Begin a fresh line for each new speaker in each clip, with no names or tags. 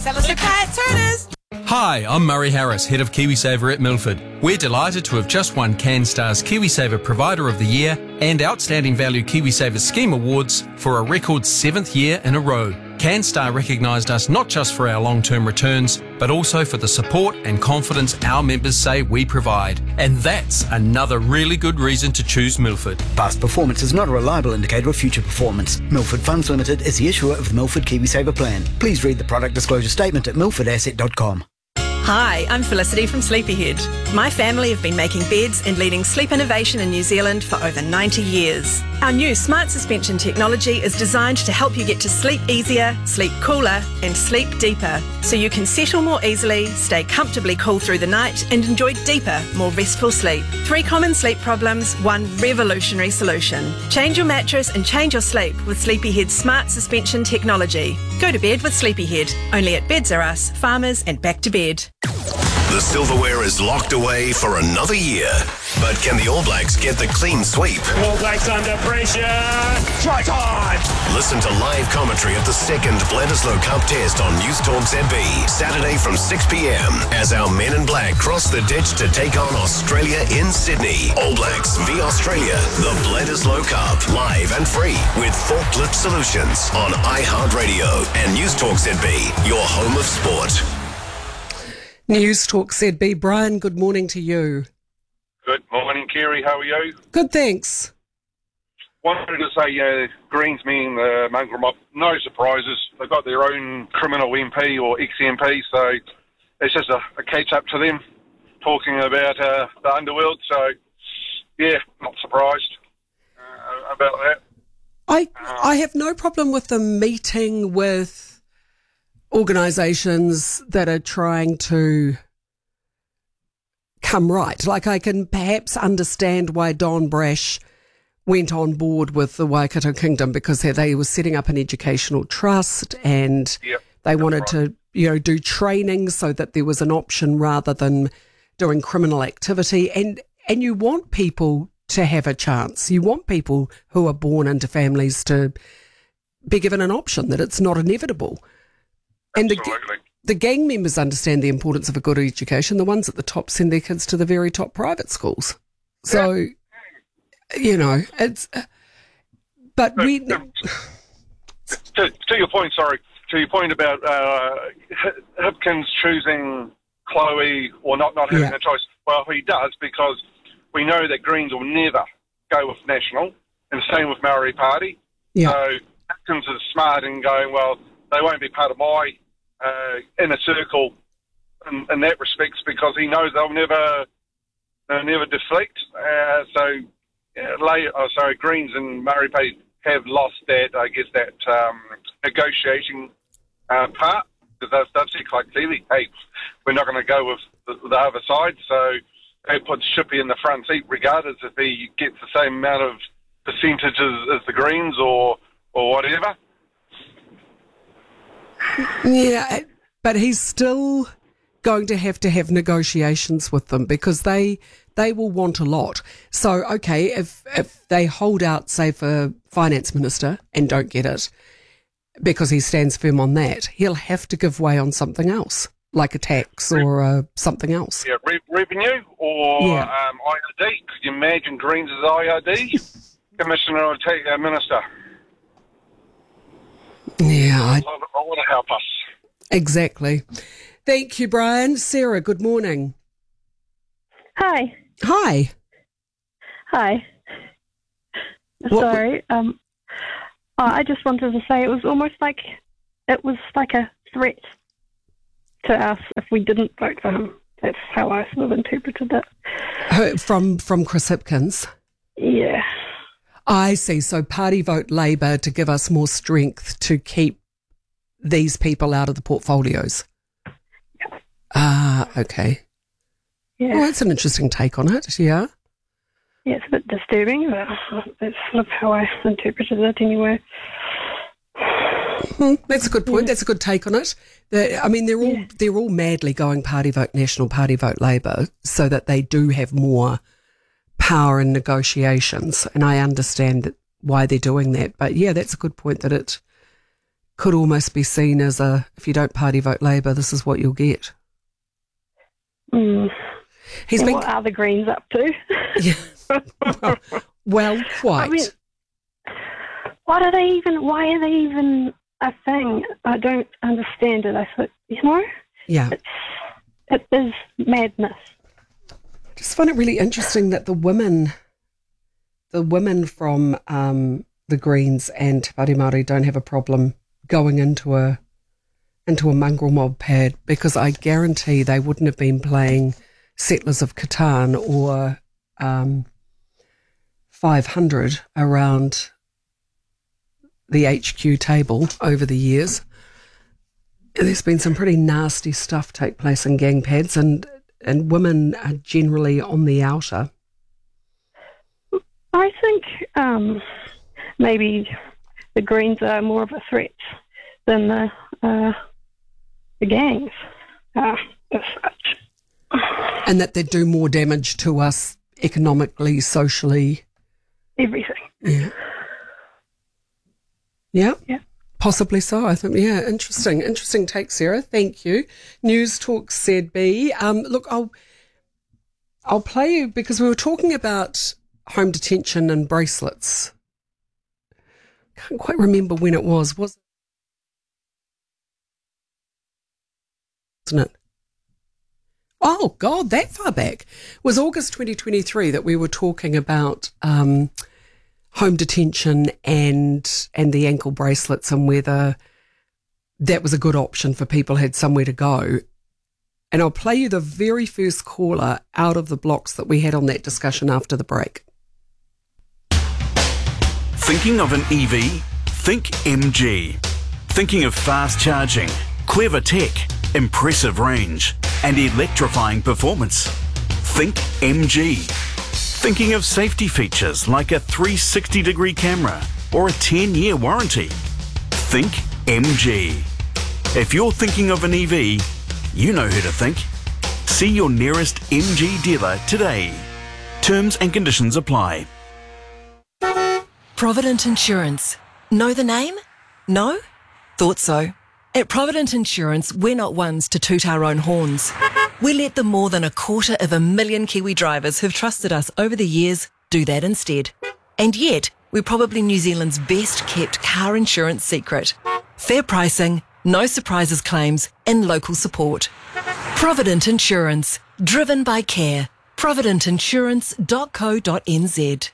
Tell us okay at Turners.
Hi, I'm Murray Harris, Head of KiwiSaver at Milford. We're delighted to have just won CanStar's KiwiSaver Provider of the Year and Outstanding Value KiwiSaver Scheme Awards for a record 7th year in a row. CanStar recognised us not just for our long-term returns, but also for the support and confidence our members say we provide. And that's another really good reason to choose Milford.
Past performance is not a reliable indicator of future performance. Milford Funds Limited is the issuer of the Milford KiwiSaver plan. Please read the product disclosure statement at milfordasset.com.
Hi, I'm Felicity from Sleepyhead. My family have been making beds and leading sleep innovation in New Zealand for over 90 years. Our new smart suspension technology is designed to help you get to sleep easier, sleep cooler, and sleep deeper, so you can settle more easily, stay comfortably cool through the night, and enjoy deeper, more restful sleep. 3 common sleep problems, 1 revolutionary solution. Change your mattress and change your sleep with Sleepyhead's smart suspension technology. Go to bed with Sleepyhead, only at Beds R Us, Farmers, and Back to Bed.
The silverware is locked away for another year. But can the All Blacks get the clean sweep?
All Blacks under pressure. Try time!
Listen to live commentary of the second Bledisloe Cup test on News Talk ZB, Saturday from 6 p.m. as our men in black cross the ditch to take on Australia in Sydney. All Blacks v Australia, the Bledisloe Cup, live and free with Forklift Solutions on iHeartRadio and News Talk ZB, your home of sport.
News Talk ZB. Brian, good morning to you.
Good morning, Kerry. How are you?
Good, thanks.
Wanted to say, Greens mean the mongrel mob, no surprises. They've got their own criminal MP or ex-MP, so it's just a catch-up to them talking about the underworld. So, yeah, not surprised about that.
I have no problem with them meeting with organisations that are trying to come right. Like, I can perhaps understand why Don Brash went on board with the Waikato Kingdom, because they were setting up an educational trust and they wanted to, do training so that there was an option rather than doing criminal activity. And you want people to have a chance. You want people who are born into families to be given an option, that it's not inevitable. And the gang members understand the importance of a good education. The ones at the top send their kids to the very top private schools. So, it's... But we...
To your point, about Hipkins choosing Chloe or not having a choice, well, he does, because we know that Greens will never go with National, and same with Maori Party. Yeah. So Hipkins is smart in going, well, they won't be part of my inner circle in that respect, because he knows they'll never deflect. Greens and Maori Party have lost that, I guess, that negotiating part, because they've said quite clearly, hey, we're not going to go with the other side. So they put Shippy in the front seat, regardless if he gets the same amount of percentages as the Greens or whatever.
Yeah, but he's still going to have negotiations with them, because they will want a lot. So, okay, if they hold out, say, for Finance Minister and don't get it, because he stands firm on that, he'll have to give way on something else, like a tax or something else.
Yeah, revenue or IRD. Could you imagine Greens as IRD? Commissioner or Minister?
Yeah,
I want to help us.
Exactly. Thank you, Brian. Sarah, good morning.
Hi.
Hi.
Hi. Sorry. I just wanted to say it was almost like a threat to us if we didn't vote for him. That's how I sort of interpreted it.
From Chris Hipkins?
Yeah.
I see. So party vote Labour to give us more strength to keep these people out of the portfolios. Ah, okay.
Yeah.
Well, that's an interesting take on it, yeah.
Yeah, it's a bit disturbing, but that's sort of how I interpreted it anyway.
That's a good point. That's a good take on it. They're all madly going party vote National, party vote Labour, so that they do have more power in negotiations, and I understand why they're doing that. But yeah, that's a good point, that could almost be seen as if you don't party vote Labour, this is what you'll get.
What are the Greens up to?
Yeah. Well, quite.
I mean, why are they even a thing? I don't understand it. I thought,
Yeah.
It is madness.
I just find it really interesting that the women from the Greens and Te Pāti Māori don't have a problem going into a mongrel mob pad, because I guarantee they wouldn't have been playing Settlers of Catan or 500 around the HQ table over the years. There's been some pretty nasty stuff take place in gang pads, and women are generally on the outer.
I think maybe the Greens are more of a threat than the gangs as such.
And that they do more damage to us economically, socially.
Everything.
Yeah. Yeah.
Yeah.
Possibly so, I think. Yeah, interesting take, Sarah. Thank you. News Talk ZB. Look, I'll play you, because we were talking about home detention and bracelets. Can't quite remember when it was wasn't it? Oh God, that far back. It was August 2023 that we were talking about home detention and the ankle bracelets, and whether that was a good option for people who had somewhere to go. And I'll play you the very first caller out of the blocks that we had on that discussion after the break.
Thinking of an EV? Think MG. Thinking of fast charging, clever tech, impressive range, and electrifying performance? Think MG. Thinking of safety features like a 360-degree camera or a 10-year warranty? Think MG. If you're thinking of an EV, you know who to think. See your nearest MG dealer today. Terms and conditions apply.
Provident Insurance. Know the name? No? Thought so. At Provident Insurance, we're not ones to toot our own horns. We let the more than 250,000 Kiwi drivers who've trusted us over the years do that instead. And yet, we're probably New Zealand's best kept car insurance secret. Fair pricing, no surprises claims, and local support. Provident Insurance. Driven by care. providentinsurance.co.nz.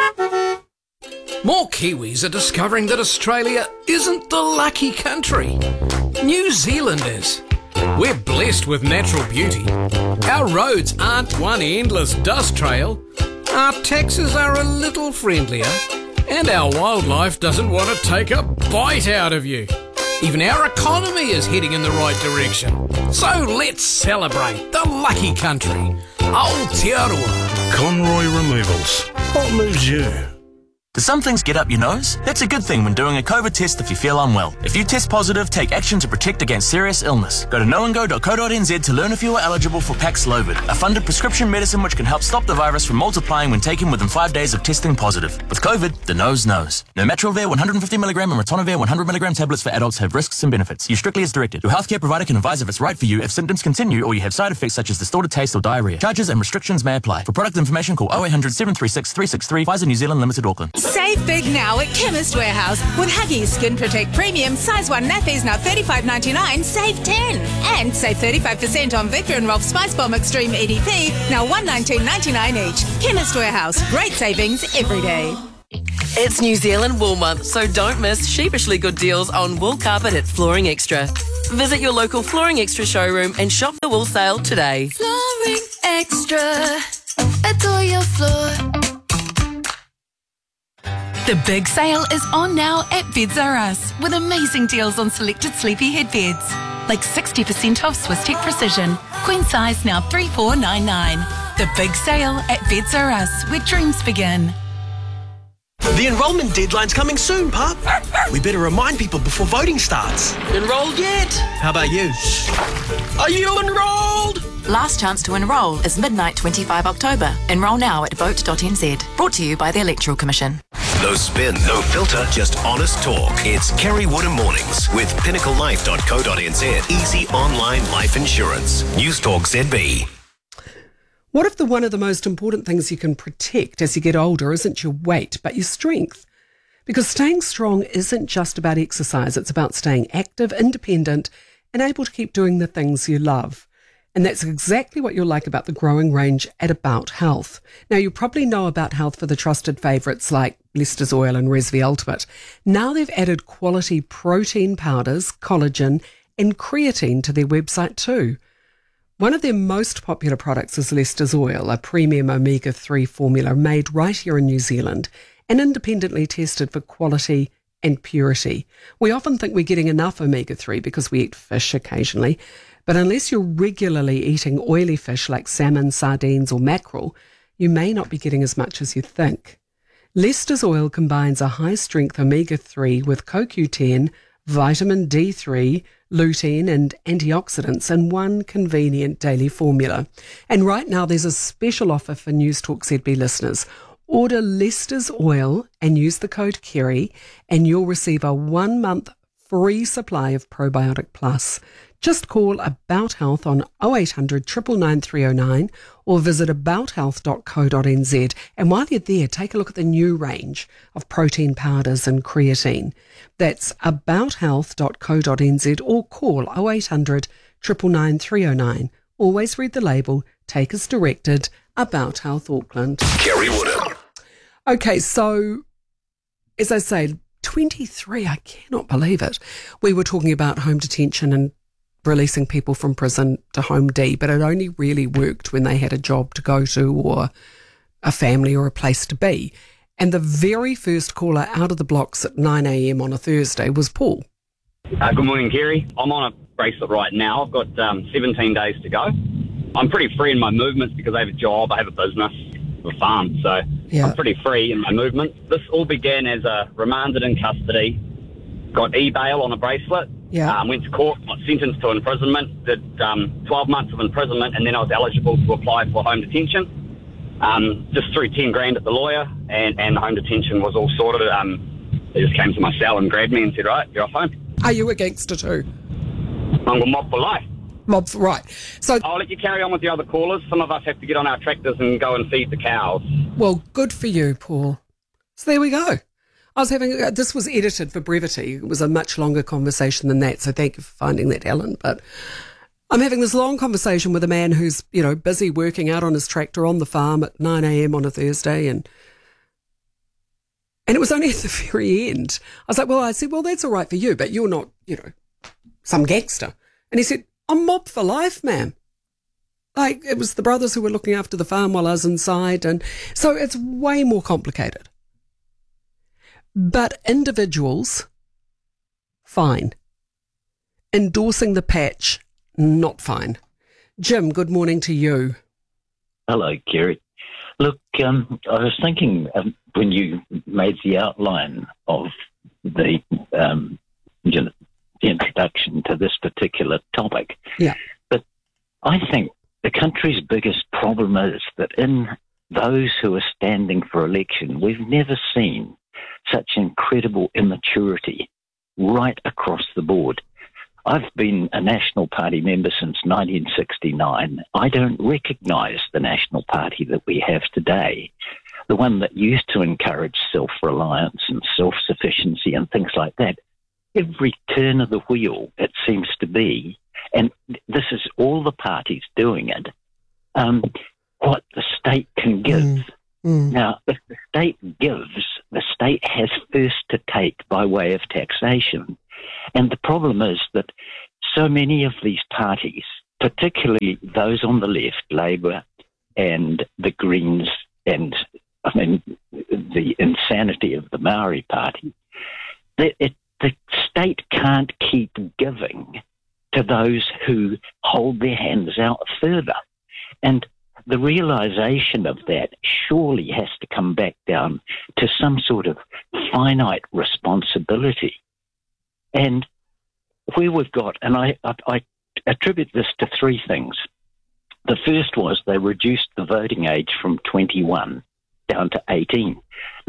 More Kiwis are discovering that Australia isn't the lucky country. New Zealand is. We're blessed with natural beauty. Our roads aren't one endless dust trail. Our taxes are a little friendlier. And our wildlife doesn't want to take a bite out of you. Even our economy is heading in the right direction. So let's celebrate the lucky country. Aotearoa.
Conroy Removals. What moves you?
Do some things get up your nose? That's a good thing when doing a COVID test if you feel unwell. If you test positive, take action to protect against serious illness. Go to knowandgo.co.nz to learn if you are eligible for Paxlovid, a funded prescription medicine which can help stop the virus from multiplying when taken within 5 days of testing positive. With COVID, the nose knows. Nirmatrelvir 150mg and ritonavir 100mg tablets for adults have risks and benefits. Use strictly as directed. Your healthcare provider can advise if it's right for you if symptoms continue or you have side effects such as distorted taste or diarrhea. Charges and restrictions may apply. For product information, call 0800 736 363. Pfizer New Zealand Limited, Auckland.
Save big now at Chemist Warehouse with Huggies Skin Protect Premium size 1 nappies now $35.99, save 10. And save 35% on Victor and Rolf Spice Bomb Extreme EDP, now $119.99 each. Chemist Warehouse, great savings every day.
It's New Zealand Wool Month, so don't miss sheepishly good deals on wool carpet at Flooring Extra. Visit your local Flooring Extra showroom and shop the wool sale today.
Flooring Extra, adore your floor. The big sale is on now at Beds R Us with amazing deals on selected sleepyhead beds. Like 60% off Swiss Tech Precision. Queen size now $3,499. The big sale at Beds R Us, where dreams begin.
The enrolment deadline's coming soon, Pup. We better remind people before voting starts. Enrolled yet? How about you? Are you enrolled?
Last chance to enrol is midnight 25 October. Enrol now at vote.nz. Brought to you by the Electoral Commission.
No spin, no filter, just honest talk. It's Kerry Woodham Mornings with pinnaclelife.co.nz. Easy online life insurance. News Talk ZB.
What if one of the most important things you can protect as you get older isn't your weight, but your strength? Because staying strong isn't just about exercise. It's about staying active, independent, and able to keep doing the things you love. And that's exactly what you'll like about the growing range at About Health. Now, you probably know About Health for the trusted favourites like Leicester's Oil and Resvie Ultimate. Now they've added quality protein powders, collagen, and creatine to their website too. One of their most popular products is Leicester's Oil, a premium omega-3 formula made right here in New Zealand and independently tested for quality and purity. We often think we're getting enough omega-3 because we eat fish occasionally, but unless you're regularly eating oily fish like salmon, sardines or mackerel, you may not be getting as much as you think. Leicester's Oil combines a high-strength omega-3 with CoQ10, vitamin D3, lutein and antioxidants in one convenient daily formula. And right now there's a special offer for News Talk ZB listeners. Order Leicester's Oil and use the code KERRY and you'll receive a 1-month free supply of Probiotic Plus. Just call About Health on 0800 999 309 or visit abouthealth.co.nz. And while you're there, take a look at the new range of protein powders and creatine. That's abouthealth.co.nz or call 0800 999 309. Always read the label. Take as directed. About Health Auckland.
Kerry Woodham.
Okay, so as I say, 23, I cannot believe it. We were talking about home detention and releasing people from prison to Home D, but it only really worked when they had a job to go to or a family or a place to be. And the very first caller out of the blocks at 9 a.m. on a Thursday was Paul.
Good morning, Kerry. I'm on a bracelet right now. I've got 17 days to go. I'm pretty free in my movements because I have a job, I have a business, a farm, so I'm pretty free in my movements. This all began as a remanded in custody, got e-bail on a bracelet, went to court, got sentenced to imprisonment, did 12 months of imprisonment, and then I was eligible to apply for home detention. Just threw 10 grand at the lawyer, and the home detention was all sorted. They just came to my cell and grabbed me and said, right, you're off home.
Are you a gangster too?
I'm a mob for life.
Mob, right. So
I'll let you carry on with the other callers. Some of us have to get on our tractors and go and feed the cows.
Well, good for you, Paul. So there we go. I was having, this was edited for brevity. It was a much longer conversation than that, so thank you for finding that, Ellen. But I'm having this long conversation with a man who's, busy working out on his tractor on the farm at 9 a.m. on a Thursday, and it was only at the very end. I said, well, that's all right for you, but you're not, some gangster. And he said, I'm mob for life, ma'am. Like, it was the brothers who were looking after the farm while I was inside, and so it's way more complicated. But individuals, fine. Endorsing the patch, not fine. Jim, good morning to you.
Hello, Kerry. Look, I was thinking when you made the outline of the introduction to this particular topic.
Yeah.
But I think the country's biggest problem is that in those who are standing for election, we've never seen such incredible immaturity right across the board. I've been a National Party member since 1969. I don't recognise the National Party that we have today, the one that used to encourage self-reliance and self-sufficiency and things like that. Every turn of the wheel, it seems to be, and this is all the parties doing it, what the state can give. Now, if the state gives, the state has first to take by way of taxation. And the problem is that so many of these parties, particularly those on the left, Labour and the Greens and, the insanity of the Maori Party, the state can't keep giving to those who hold their hands out further. And the realisation of that surely has to come back down to some sort of finite responsibility. And where we've got, and I attribute this to three things. The first was they reduced the voting age from 21 down to 18. Now,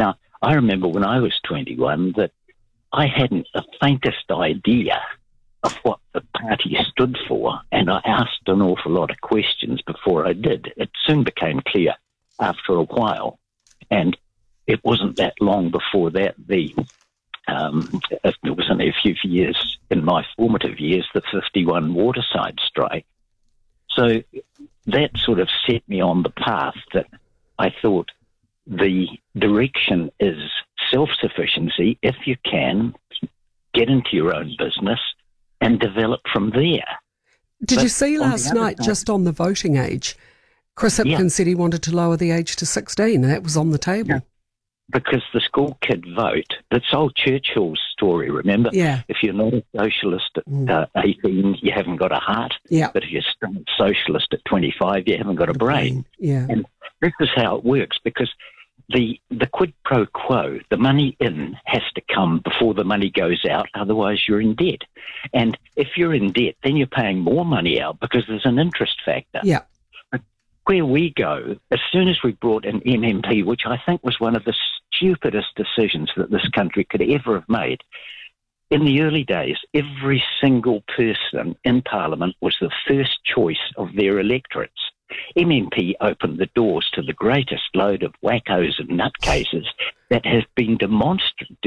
I remember when I was 21 that I hadn't the faintest idea of what the party stood for, and I asked an awful lot of questions before I did. It soon became clear after a while, and it wasn't that long before that it was only a few years in my formative years, the 51 Waterside strike. So that sort of set me on the path that I thought the direction is self-sufficiency if you can get into your own business and develop from there.
Did you see last night, just on the voting age, Chris Hipkins said he wanted to lower the age to 16, and that was on the table.
Yeah. Because the school kid vote, that's old Churchill's story, remember?
Yeah.
If you're not a socialist at 18, you haven't got a heart.
Yeah.
But if you're still a socialist at 25, you haven't got a brain.
Yeah.
And this is how it works, because the quid pro quo, the money in has to come before the money goes out, otherwise you're in debt. And if you're in debt, then you're paying more money out because there's an interest factor.
Yeah.
Where we go, as soon as we brought an MMP, which I think was one of the stupidest decisions that this country could ever have made, in the early days, every single person in Parliament was the first choice of their electorates. MMP opened the doors to the greatest load of wackos and nutcases that has been demonstrated,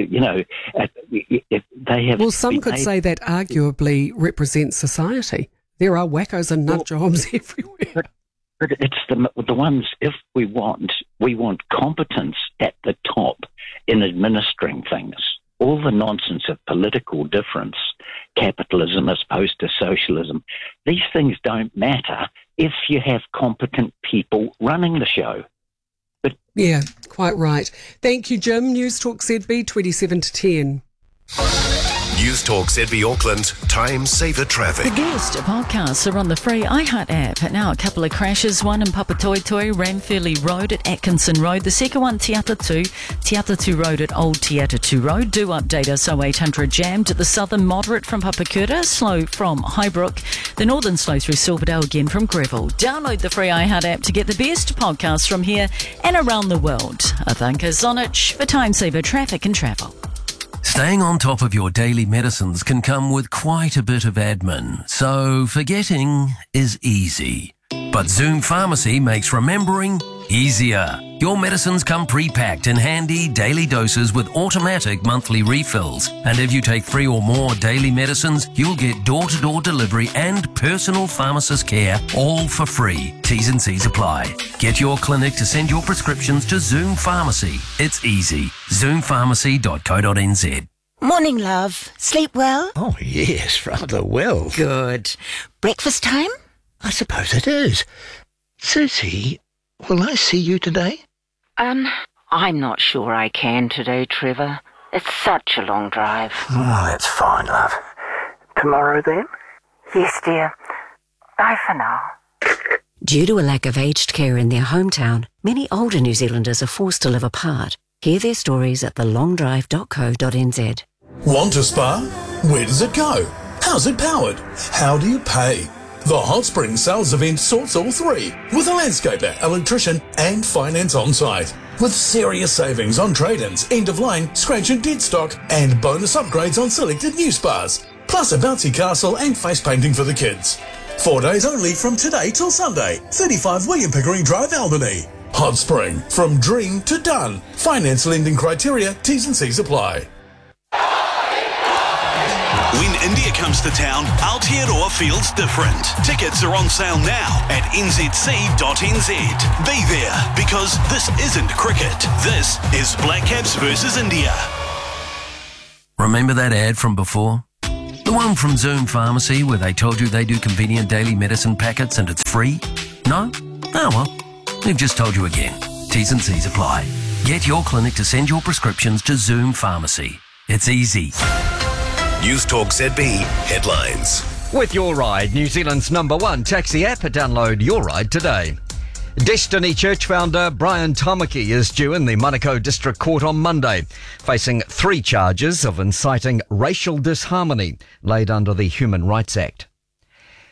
they have...
Well, some could say that arguably represents society. There are wackos and nut jobs everywhere.
But it's the ones, if we want competence at the top in administering things. All the nonsense of political difference, capitalism as opposed to socialism, these things don't matter if you have competent people running the show. But
yeah, quite right. Thank you, Jim. News Talk ZB, 27 to 10.
News Talk ZB Auckland, Time Saver Traffic.
The guest podcasts are on the free iHeart app. Now a couple of crashes, one in Papatoetoe, Ranfurly Road at Atkinson Road. The second one, Te Atatu Road at Old Te Atatu Road. Do update us 0800 jammed. At the southern, moderate from Papakura, slow from Highbrook. The northern slow through Silverdale, again from Greville. Download the free iHeart app to get the best podcasts from here and around the world. Athanka Zonich for Time Saver Traffic and Travel.
Staying on top of your daily medicines can come with quite a bit of admin, so forgetting is easy. But Zoom Pharmacy makes remembering easier. Your medicines come pre-packed in handy daily doses with automatic monthly refills. And if you take 3 or more daily medicines, you'll get door-to-door delivery and personal pharmacist care, all for free. T's and C's apply. Get your clinic to send your prescriptions to Zoom Pharmacy. It's easy. ZoomPharmacy.co.nz.
Morning, love. Sleep well?
Oh, yes, rather well.
Good. Breakfast time?
I suppose it is. Susie, will I see you today?
I'm not sure I can today, Trevor. It's such a long drive.
Oh, that's fine, love. Tomorrow, then?
Yes, dear. Bye for now.
Due to a lack of aged care in their hometown, many older New Zealanders are forced to live apart. Hear their stories at thelongdrive.co.nz.
Want a spa? Where does it go? How's it powered? How do you pay? The Hot Spring sales event sorts all three, with a landscaper, electrician and finance on site. With serious savings on trade-ins, end-of-line, scratch and dead stock and bonus upgrades on selected new spas. Plus a bouncy castle and face painting for the kids. 4 days only from today till Sunday. 35 William Pickering Drive, Albany. Hot Spring, from dream to done. Finance lending criteria, T's and C's apply.
When India comes to town, Aotearoa feels different. Tickets are on sale now at nzc.nz. Be there, because this isn't cricket. This is Black Caps versus India.
Remember that ad from before? The one from Zoom Pharmacy where they told you they do convenient daily medicine packets and it's free? No? Oh well, they've just told you again. T's and C's apply. Get your clinic to send your prescriptions to Zoom Pharmacy. It's easy.
News Talk ZB headlines.
With Your Ride, New Zealand's #1 taxi app. Download Your Ride today. Destiny Church founder Brian Tamaki is due in the Manukau District Court on Monday, facing 3 charges of inciting racial disharmony laid under the Human Rights Act.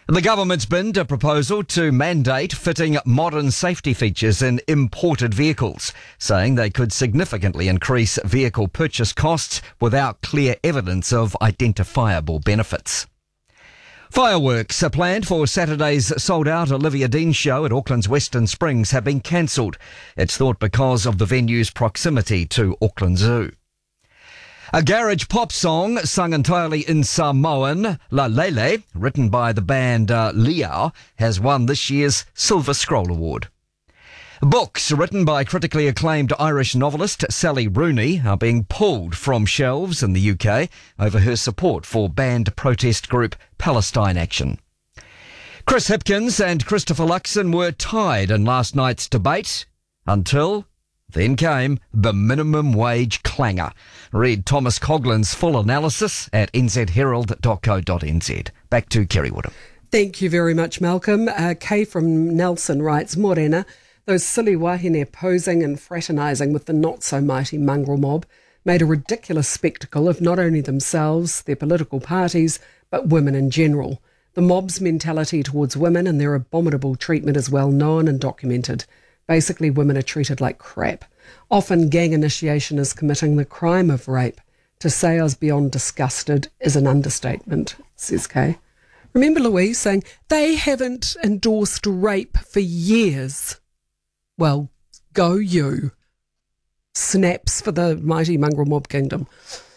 The government's binned a proposal to mandate fitting modern safety features in imported vehicles, saying they could significantly increase vehicle purchase costs without clear evidence of identifiable benefits. Fireworks are planned for Saturday's sold-out Olivia Dean show at Auckland's Western Springs have been cancelled. It's thought because of the venue's proximity to Auckland Zoo. A garage pop song sung entirely in Samoan, La Lele, written by the band Liao, has won this year's Silver Scroll Award. Books written by critically acclaimed Irish novelist Sally Rooney are being pulled from shelves in the UK over her support for banned protest group Palestine Action. Chris Hipkins and Christopher Luxon were tied in last night's debate until then came the minimum wage clanger. Read Thomas Coughlin's full analysis at nzherald.co.nz. Back to Kerry Woodham.
Thank you very much, Malcolm. Kay from Nelson writes, Morena, those silly wahine posing and fraternising with the not-so-mighty mongrel mob made a ridiculous spectacle of not only themselves, their political parties, but women in general. The mob's mentality towards women and their abominable treatment is well known and documented. Basically, women are treated like crap. Often, gang initiation is committing the crime of rape. To say I was beyond disgusted is an understatement, says Kay. Remember Louise saying, they haven't endorsed rape for years. Well, go you. Snaps for the mighty mongrel mob kingdom.